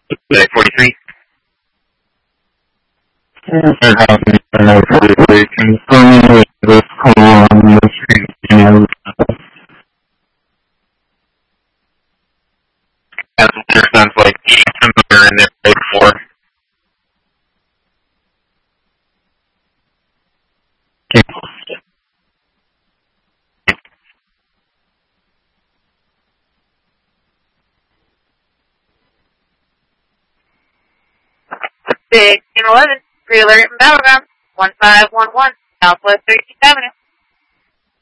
43. They're having a really confirming with this call on the street, you know. Passenger sounds like similar in there before. Big 11, pre-alert and battleground, 1511, Southwest 13th Avenue.